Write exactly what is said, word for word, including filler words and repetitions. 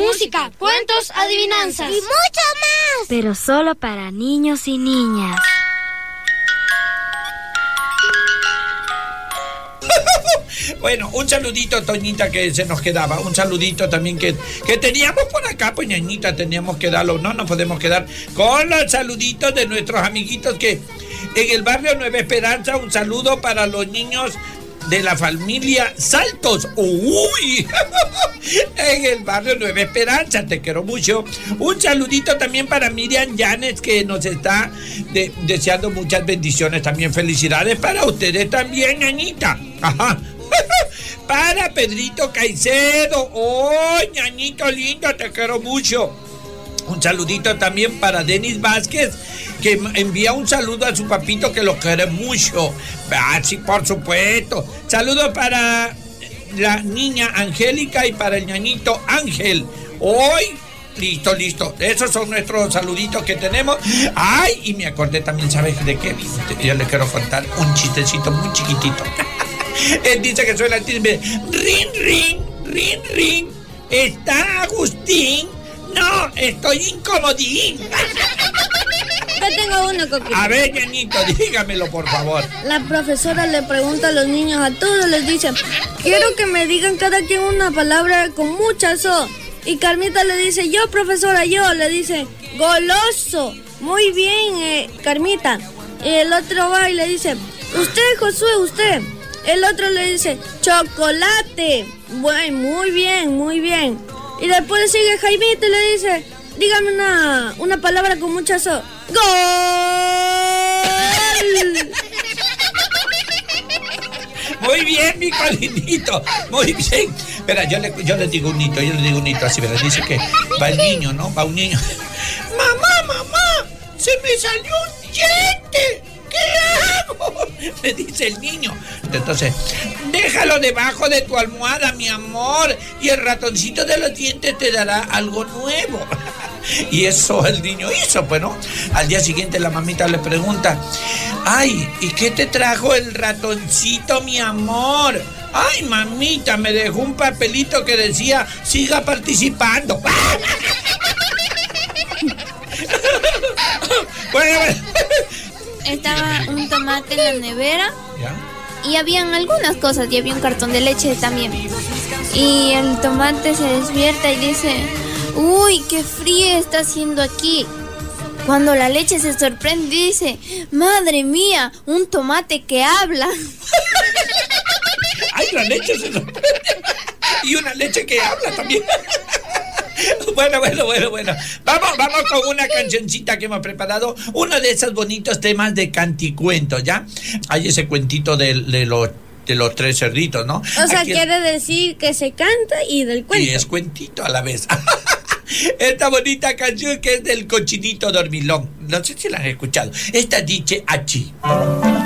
música, cuentos, adivinanzas y mucho más. Pero solo para niños y niñas. Bueno, un saludito, Toñita, que se nos quedaba. Un saludito también que, que teníamos por acá, pues, ñañita, teníamos que darlo. No nos podemos quedar con los saluditos de nuestros amiguitos que en el barrio Nueva Esperanza, un saludo para los niños de la familia Saltos. ¡Uy! En el barrio Nueva Esperanza, te quiero mucho. Un saludito también para Miriam Llanes, que nos está de, deseando muchas bendiciones. También felicidades para ustedes también, ñañita. Ajá. Para Pedrito Caicedo. ¡Oh, ñañito lindo! Te quiero mucho. Un saludito también para Denis Vázquez, que envía un saludo a su papito, que lo quiere mucho. Ah, sí, por supuesto. Saludos para la niña Angélica y para el ñañito Ángel. Hoy, listo, listo. Esos son nuestros saluditos que tenemos. Ay, y me acordé también, ¿sabes de qué? Yo les quiero contar un chistecito muy chiquitito. Él dice que suena el timbre. Rin, rin, rin, rin. ¿Está Agustín? No, estoy incomodín. Yo tengo uno, Coquito. A ver, ñañito, dígamelo, por favor. La profesora le pregunta a los niños, a todos les dice: quiero que me digan cada quien una palabra con mucha so. Y Carmita le dice: yo, profesora, yo. Le dice: goloso. Muy bien, eh, Carmita. Y el otro va y le dice: usted, Josué, usted. El otro le dice: chocolate. Bueno, muy bien, muy bien. Y después sigue Jaimito y le dice: dígame una, una palabra con mucha so. ¡Gol! Muy bien, mi colinito. Muy bien. Espera, yo le, yo le digo un hito, yo le digo un hito así, ¿verdad? Dice que va el niño, ¿no? Va un niño. ¡Mamá, mamá! ¡Se me salió un diente! ¿Qué hago? Le dice el niño. Entonces, déjalo debajo de tu almohada, mi amor, y el ratoncito de los dientes te dará algo nuevo. Y eso el niño hizo, pues, ¿no? Al día siguiente la mamita le pregunta: ay, ¿y qué te trajo el ratoncito, mi amor? Ay, mamita, me dejó un papelito que decía: siga participando. Bueno, bueno. Estaba un tomate en la nevera. ¿Ya? Y habían algunas cosas, y había un cartón de leche también. Y el tomate se despierta y dice: uy, qué frío está haciendo aquí. Cuando la leche se sorprende y dice: madre mía, un tomate que habla. Ay, la leche se sorprende. Y una leche que habla también. Bueno, bueno, bueno, bueno. Vamos, vamos con una cancioncita que hemos preparado. Uno de esos bonitos temas de canticuentos, ¿ya? Hay ese cuentito de, de los de los tres cerditos, ¿no? O sea, Aquí quiere es... decir que se canta y del cuento. Y es cuentito a la vez. Esta bonita canción que es del Cochinito Dormilón. No sé si la han escuchado. Esta dice así.